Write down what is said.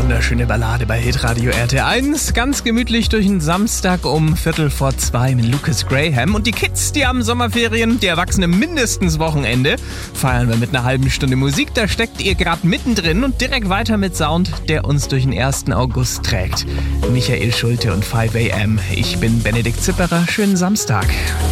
wunderschöne Ballade bei Hitradio RT1. Ganz gemütlich durch den Samstag um 1:45 mit Lucas Graham. Und die Kids, die haben Sommerferien, die Erwachsenen mindestens Wochenende. Feiern wir mit einer halben Stunde Musik. Da steckt ihr gerade mittendrin und direkt weiter mit Sound, der uns durch den 1. August trägt. Michael Schulte und 5 AM. Ich bin Benedikt Zipperer. Schönen Samstag.